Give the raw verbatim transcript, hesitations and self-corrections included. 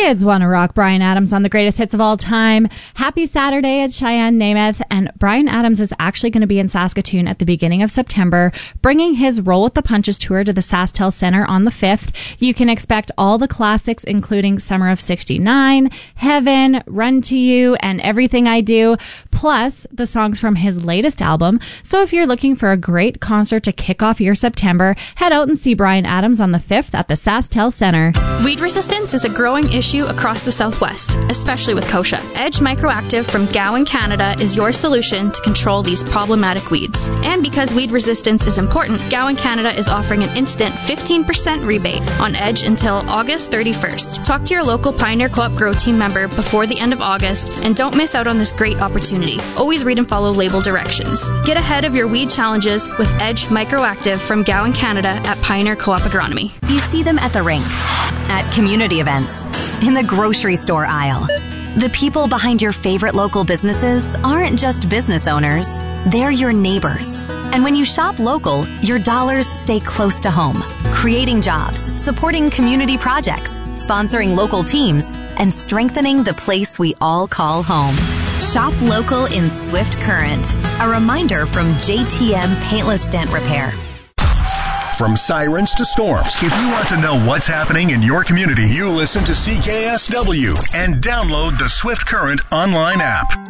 Kids Wanna Rock, Bryan Adams on the greatest hits of all time. Happy Saturday at Cheyenne Namath. And Bryan Adams is actually going to be in Saskatoon at the beginning of September, bringing his Roll with the Punches tour to the SaskTel Center on the fifth. You can expect all the classics, including Summer of sixty-nine, Heaven, Run to You, and Everything I Do, plus the songs from his latest album. So if you're looking for a great concert to kick off your September, head out and see Bryan Adams on the fifth at the SaskTel Center. Weed resistance is a growing issue across the Southwest, especially with kochia. Edge Microactive from Gowan, Canada is your solution to control these problematic weeds. And because weed resistance is important, Gowan, Canada is offering an instant fifteen percent rebate on Edge until August thirty-first. Talk to your local Pioneer Co-op Grow Team member before the end of August and don't miss out on this great opportunity. Always read and follow label directions. Get ahead of your weed challenges with Edge Microactive from Gowan, Canada at Pioneer Co-op Agronomy. You see them at the rink, at community events, in the grocery store aisle. The people behind your favorite local businesses aren't just business owners, they're your neighbors. And when you shop local, your dollars stay close to home, creating jobs, supporting community projects, sponsoring local teams, and strengthening the place we all call home. Shop local in Swift Current. A reminder from J T M Paintless Dent Repair. From sirens to storms, if you want to know what's happening in your community, you listen to C K S W and download the Swift Current online app.